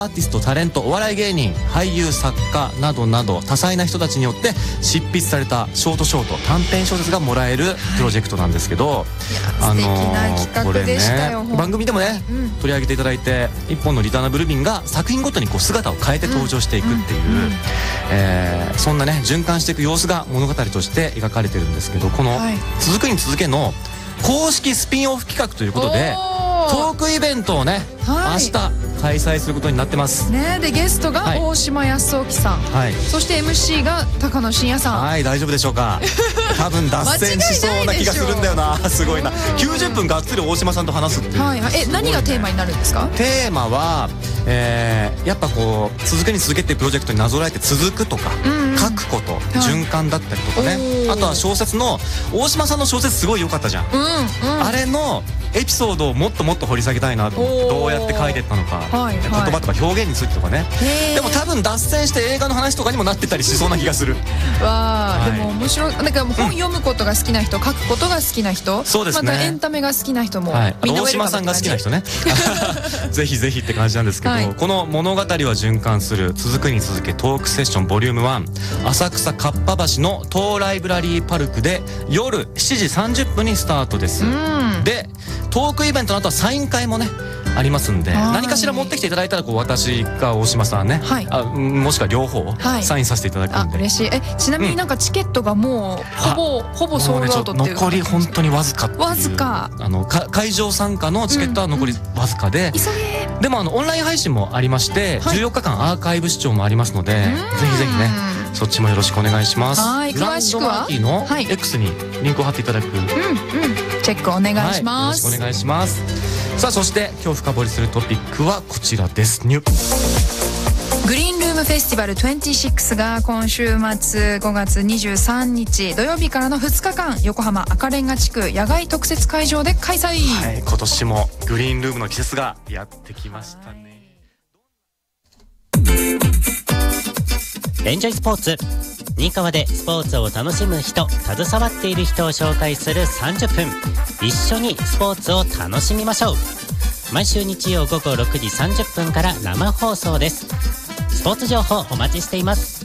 アーティスト、タレント、お笑い芸人、俳優、作家などなど多彩な人たちによって執筆されたショート短編小説がもらえるプロジェクトなんですけど、 素敵な企画でしたよ、 番組でもね、取り上げていただいて、一本のリターナブル便が作品ごとにこう姿を変えて登場していくっていう、そんなね循環していく様子が物語として描かれてるんですけど、この「続くに続け」の公式スピンオフ企画ということでトークイベントをね、明日開催することになってますね。でゲストが大島康興さん、そして MC が高野真也さん。 はい、大丈夫でしょうか。多分脱線しそうな気がするんだよな。すごいな。90分がっつり大島さんと話すっていう。 何がテーマになるんですか？ テーマは、やっぱこう続けに続けっていうプロジェクトになぞらえて続くとか、書くこと、循環だったりとかね。あとは小説の大島さんの小説すごい良かったじゃん。あれのエピソードをもっともっと掘り下げたいなと思って、どうやって書いてったのか、言葉とか表現についてとかね。でも多分脱線して映画の話とかにもなってたりしそうな気がする。 わあ、でも面白い。なんか本読むことが好きな人、書くことが好きな人、 そうですね。 またエンタメが好きな人もみんな大島さんが好きな人ね。ぜひぜひって感じなんですけど、この物語は循環する続くに続けトークセッションボリューム1、浅草かっぱ橋の当ライブラリーパルクで夜7時30分にスタートです。でトークイベントの後はサイン会もねありますんで、何かしら持ってきていただいたらこう私か大島さんね、もしくは両方サインさせていただくんで。 嬉しい。ちなみになんかチケットがもうほぼソールアウトっていう、 残り本当にわずかっていう。 わずか。 会場参加のチケットは残りわずかで、でもオンライン配信もありまして、14日間アーカイブ視聴もありますので、ぜひぜひねそっちもよろしくお願いします。 詳しくはグランドマーキーの X にリンクを貼っていただく。 チェックお願いします。 よろしくお願いします。さあそして今日深掘りするトピックはこちらです。グリーンルームフェスティバル26が今週末5月23日土曜日からの2日間横浜赤レンガ地区野外特設会場で開催。 今年もグリーンルームの季節がやってきましたね。 エンジョイスポーツ、新川でスポーツを楽しむ人、携わっている人を紹介する30分、一緒にスポーツを楽しみましょう。毎週日曜午後6時30分から生放送です。スポーツ情報お待ちしています。